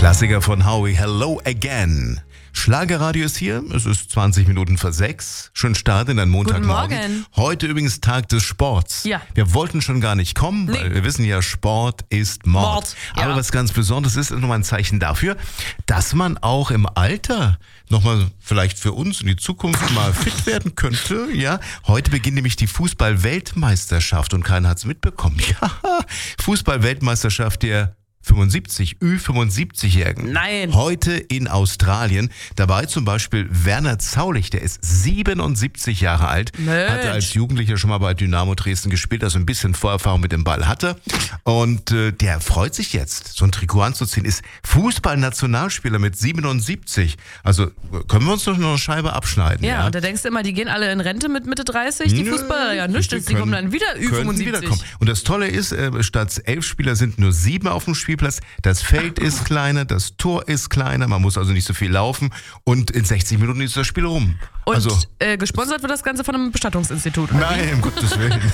Klassiker von Howie, Hello Again. Schlagerradio ist hier, es ist 20 Minuten vor 6. Schönen Start in den Montagmorgen. Guten Morgen. Heute übrigens Tag des Sports. Ja. Wir wollten schon gar nicht kommen, weil wir wissen ja, Sport ist Mord. Ja. Aber was ganz Besonderes ist nochmal ein Zeichen dafür, dass man auch im Alter nochmal vielleicht für uns in die Zukunft mal fit werden könnte. Ja, heute beginnt nämlich die Fußball-Weltmeisterschaft und keiner hat's mitbekommen. Ja, Fußball-Weltmeisterschaft der Ü75-Jährigen. Nein. Heute in Australien. Dabei zum Beispiel Werner Zaulich, der ist 77 Jahre alt. Mensch. Hatte als Jugendlicher schon mal bei Dynamo Dresden gespielt, also ein bisschen Vorerfahrung mit dem Ball hatte. Und der freut sich jetzt, so ein Trikot anzuziehen. Ist Fußballnationalspieler mit 77. Also können wir uns doch noch eine Scheibe abschneiden. Ja, und da denkst du immer, die gehen alle in Rente mit Mitte 30, die Fußballer. Ja, nichts, die kommen dann wieder Ü75. Und das Tolle ist, statt 11 Spieler sind nur 7 auf dem Spielplatz. Das Feld ist kleiner, das Tor ist kleiner, man muss also nicht so viel laufen und in 60 Minuten ist das Spiel rum. Und Also, gesponsert wird das Ganze von einem Bestattungsinstitut. Oder? nein, um Gottes Willen.